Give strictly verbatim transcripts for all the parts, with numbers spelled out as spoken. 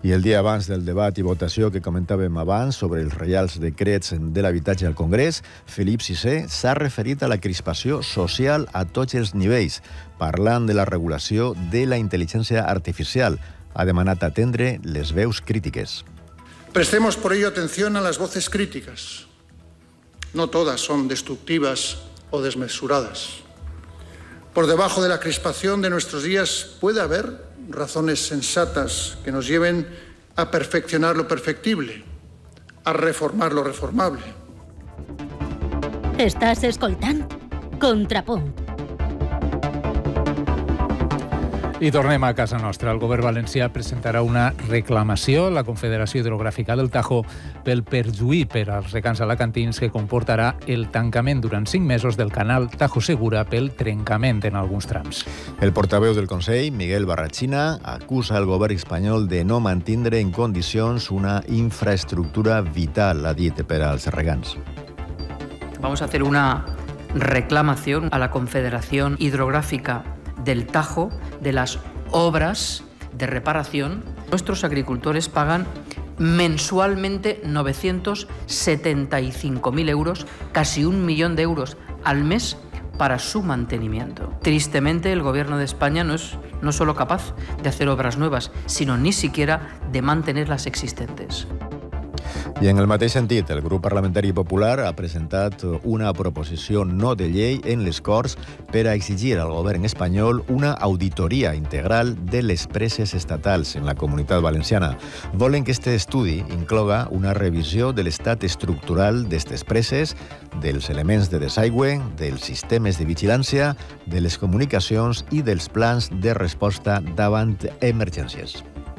I el dia abans del debat i votació que comentàvem abans sobre els reials decrets de l'habitatge al Congrés, Felip sisè s'ha referit a la crispació social a tots els nivells, parlant de la regulació de la intel·ligència artificial. Ha demanat atendre les veus crítiques. Prestemos por ello atención a las voces críticas. No todas son destructivas o desmesuradas. Por debajo de la crispación de nuestros días puede haber razones sensatas que nos lleven a perfeccionar lo perfectible, a reformar lo reformable. Estàs escoltant Contrapunt. I tornem a casa nostra. El govern valencià presentarà una reclamació a la Confederació Hidrogràfica del Tajo pel perjuí per als regants alacantins que comportarà el tancament durant cinc mesos del canal Tajo Segura pel trencament en alguns trams. El portaveu del Consell, Miguel Barrachina, acusa el govern espanyol de no mantindre en condicions una infraestructura vital, ha dit, per als regants. Vamos a hacer una reclamación a la Confederación Hidrográfica del Tajo de las obras de reparación. Nuestros agricultores pagan mensualmente novecientos setenta y cinco mil euros, casi un millón de euros al mes para su mantenimiento. Tristemente, el Gobierno de España no es no solo capaz de hacer obras nuevas, sino ni siquiera de mantener las existentes. I en el mateix sentit, el grup parlamentari popular ha presentat una proposició no de llei en les Corts per a exigir al govern espanyol una auditoria integral de les preses estatals en la Comunitat Valenciana. Volen que este estudi incloga una revisió de l'estat estructural d'estes preses, dels elements de desaigüe, dels sistemes de vigilància, de les comunicacions i dels plans de resposta davant emergències.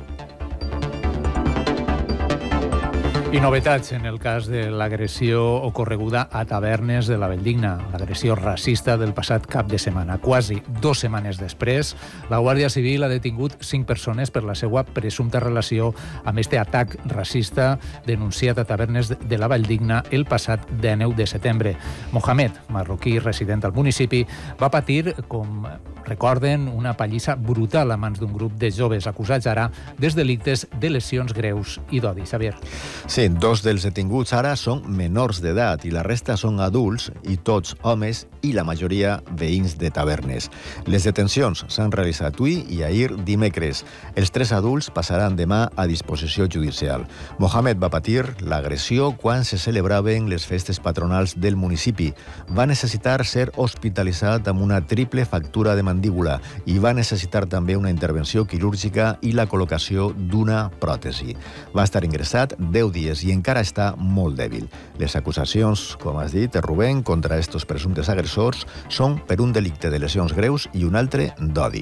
I novetats en el cas de l'agressió ocorreguda a tavernes de la Valldigna, l'agressió racista del passat cap de setmana. Quasi dues setmanes després, la Guàrdia Civil ha detingut cinc persones per la seva presumpta relació amb este atac racista denunciat a tavernes de la Valldigna el passat dinou de setembre. Mohamed, marroquí resident al municipi, va patir, com recorden, una pallissa brutal a mans d'un grup de joves acusats ara dels delictes de lesions greus i d'odi. Xavier. Sí, dos dels detinguts ara són menors d'edat i la resta són adults i tots homes i la majoria veïns de tavernes. Les detencions s'han realitzat avui i ahir dimecres. Els tres adults passaran demà a disposició judicial. Mohamed va patir l'agressió quan se celebraven les festes patronals del municipi. Va necessitar ser hospitalitzat amb una triple fractura de mandíbula i va necessitar també una intervenció quirúrgica i la col·locació d'una pròtesi. Va estar ingressat deu dies i encara està molt dèbil. Les acusacions, com has dit, Rubén, contra estos presumptes agressors són per un delicte de lesions greus i un altre d'odi.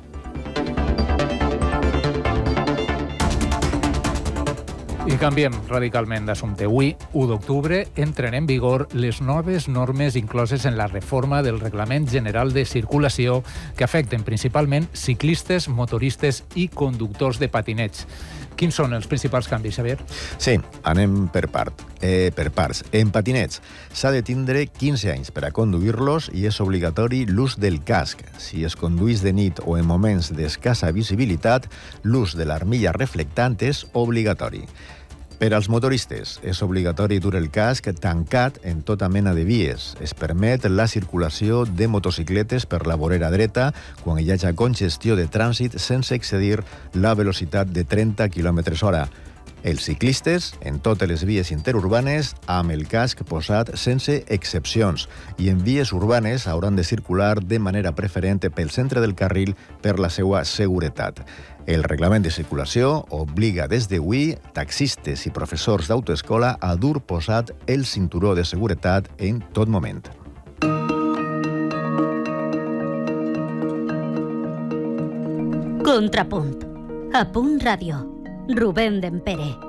I canviem radicalment d'assumpte. Avui, u d'octubre, entren en vigor les noves normes incloses en la reforma del Reglament General de Circulació que afecten principalment ciclistes, motoristes i conductors de patineig. Quins són els principals canvis, Xavier? Sí, anem per part. Eh, per parts. En patinets s'ha de tindre quinze anys per a conduir-los i és obligatori l'ús del casc. Si es conduís de nit o en moments d'escassa visibilitat, l'ús de l'armilla reflectant és obligatori. Per als motoristes, és obligatori dur el casc tancat en tota mena de vies. Es permet la circulació de motocicletes per la vorera dreta quan hi hagi congestió de trànsit sense excedir la velocitat de trenta quilòmetres hora. Els ciclistes, en totes les vies interurbanes, amb el casc posat sense excepcions. I en vies urbanes hauran de circular de manera preferent pel centre del carril per la seva seguretat. El reglament de circulació obliga des d'avui taxistes i professors d'autoescola a dur posat el cinturó de seguretat en tot moment. Contrapunt. A Punt Ràdio. Rubén Dempere.